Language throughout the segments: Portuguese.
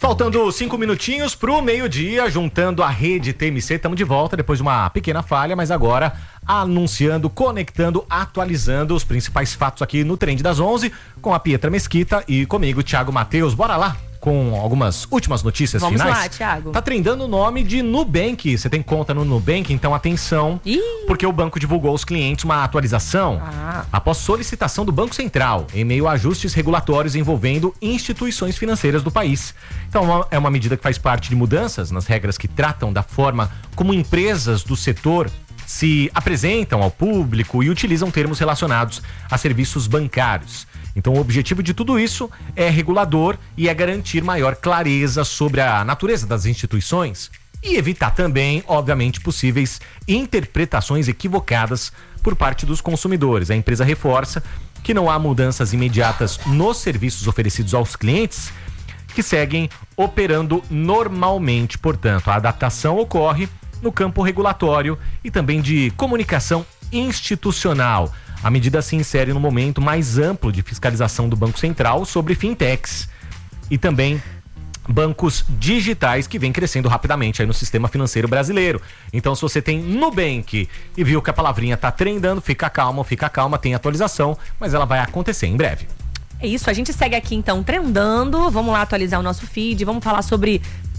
Faltando 5 minutinhos pro meio-dia, juntando a rede TMC, estamos de volta depois de uma pequena falha, mas agora anunciando, conectando, atualizando os principais fatos aqui no Trend das 11, com a Pietra Mesquita e comigo, Thiago Matheus. Bora lá com algumas últimas notícias finais. Vamos lá, Thiago. Tá trendando o nome de Nubank. Você tem conta no Nubank, então atenção, porque o banco divulgou aos clientes uma atualização após solicitação do Banco Central, em meio a ajustes regulatórios envolvendo instituições financeiras do país. Então é uma medida que faz parte de mudanças nas regras que tratam da forma como empresas do setor se apresentam ao público e utilizam termos relacionados a serviços bancários. Então o objetivo de tudo isso é regulador e é garantir maior clareza sobre a natureza das instituições e evitar também, obviamente, possíveis interpretações equivocadas por parte dos consumidores. A empresa reforça que não há mudanças imediatas nos serviços oferecidos aos clientes, que seguem operando normalmente. Portanto, a adaptação ocorre no campo regulatório e também de comunicação institucional. A medida se insere no momento mais amplo de fiscalização do Banco Central sobre fintechs e também bancos digitais que vem crescendo rapidamente aí no sistema financeiro brasileiro. Então, se você tem Nubank e viu que a palavrinha tá trendando, fica calma, tem atualização, mas ela vai acontecer em breve. É isso, a gente segue aqui então trendando, vamos lá atualizar o nosso feed, vamos falar sobre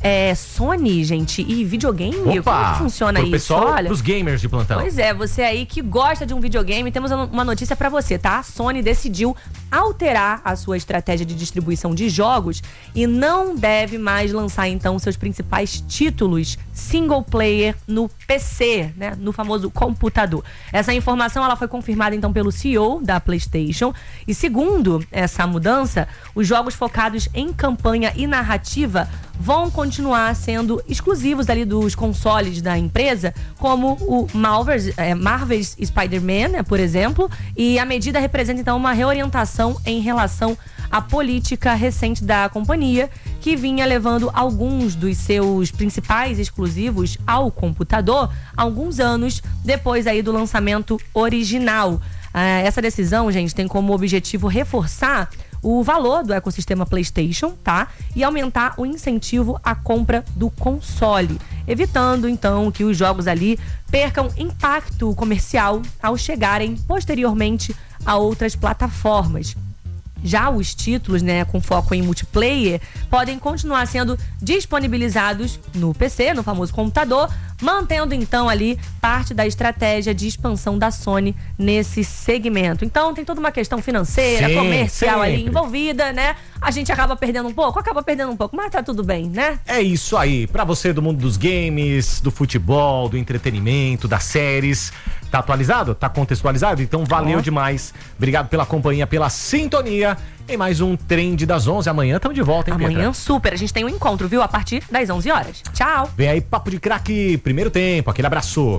Sony, gente, e videogame. Opa, como que funciona isso? Pessoal, olha, pros gamers de plantão. Pois é, você aí que gosta de um videogame, temos uma notícia pra você, tá? A Sony decidiu alterar a sua estratégia de distribuição de jogos e não deve mais lançar então seus principais títulos single player no PC, né? No famoso computador. Essa informação ela foi confirmada então pelo CEO da PlayStation e segundo essa mudança, os jogos focados em campanha e narrativa vão continuar sendo exclusivos ali dos consoles da empresa, como o Marvel's Spider-Man, né, por exemplo, e a medida representa então uma reorientação em relação à política recente da companhia, que vinha levando alguns dos seus principais exclusivos ao computador alguns anos depois aí do lançamento original. Essa decisão, gente, tem como objetivo reforçar o valor do ecossistema PlayStation, tá? E aumentar o incentivo à compra do console, evitando então que os jogos ali percam impacto comercial ao chegarem posteriormente a outras plataformas. Já os títulos, né, com foco em multiplayer, podem continuar sendo disponibilizados no PC, no famoso computador, mantendo então ali parte da estratégia de expansão da Sony nesse segmento. Então tem toda uma questão financeira, comercial ali envolvida, né? A gente acaba perdendo um pouco, mas tá tudo bem, né? É isso aí, pra você do mundo dos games, do futebol, do entretenimento, das séries, tá atualizado? Tá contextualizado? Então valeu demais, obrigado pela companhia, pela sintonia, em mais um Trend das 11, amanhã estamos de volta, hein, Amanhã Pietra? super, a gente tem um encontro, viu? A partir das 11 horas. Tchau! Vem aí, Papo de Craque, primeiro tempo, aquele abraço.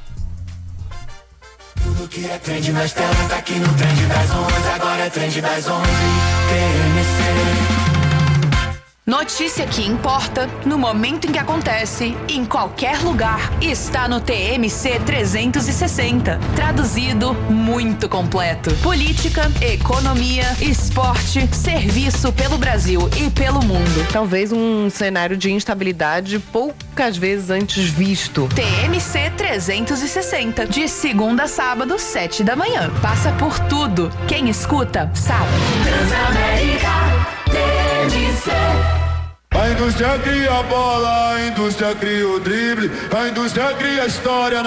Tudo que é trend nas telas, tá aqui no Trend das 11, agora é Trend das 11, TMC. Notícia que importa, no momento em que acontece, em qualquer lugar, está no TMC 360. Traduzido, muito completo. Política, economia, esporte, serviço pelo Brasil e pelo mundo. Talvez um cenário de instabilidade poucas vezes antes visto. TMC 360, de segunda a sábado, 7 da manhã. Passa por tudo. Quem escuta, sabe. Transamérica, TMC. A indústria cria a bola, a indústria cria o drible, a indústria cria a história.